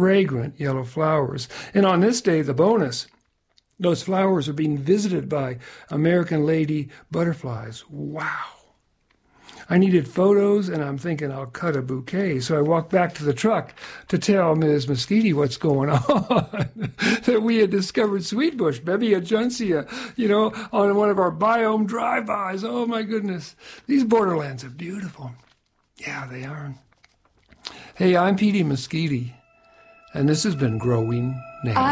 fragrant yellow flowers. And on this day, the bonus, those flowers are being visited by American lady butterflies. Wow. I needed photos, and I'm thinking I'll cut a bouquet. So I walked back to the truck to tell Ms. Moschiti what's going on, that we had discovered sweetbush, Bebia juncea, on one of our biome drive-bys. Oh, my goodness. These borderlands are beautiful. Yeah, they are. Hey, I'm Petey Moschiti, and this has been Growing Native.